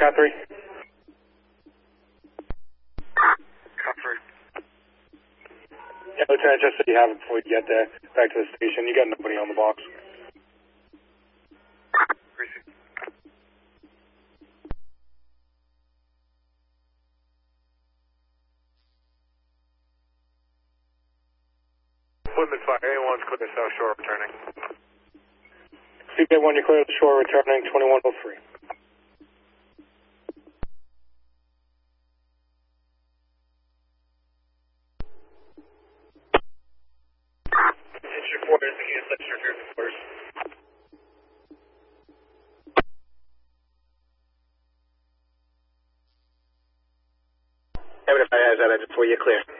Cat 3. Cat 3. Yeah, Lieutenant, just so you have it before you get there, back to the station. You got nobody on the box. Greasy. Woodman Fire, A1's clear South Shore returning. CK1, you're clear to the shore, returning 2103. It's your quarters, the unit left your quarters. Haven't if I has that, I just for you clear.